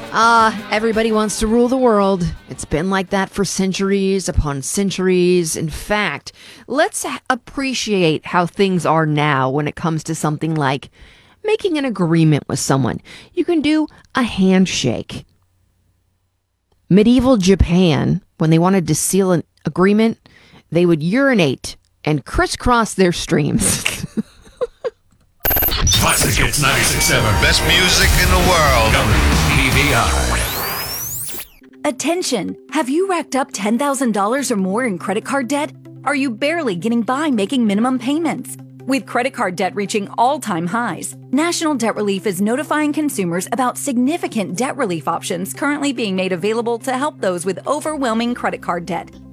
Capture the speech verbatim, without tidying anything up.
Ah, everybody wants to rule the world. It's been like that for centuries upon centuries. In fact, let's appreciate how things are now when it comes to something like making an agreement with someone. You can do a handshake. Medieval Japan, when they wanted to seal an agreement, they would urinate and crisscross their streams. Classic Hits ninety-six point seven. Best music in the world. P V R. Attention! Have you racked up ten thousand dollars or more in credit card debt? Are you barely getting by making minimum payments? With credit card debt reaching all-time highs, National Debt Relief is notifying consumers about significant debt relief options currently being made available to help those with overwhelming credit card debt.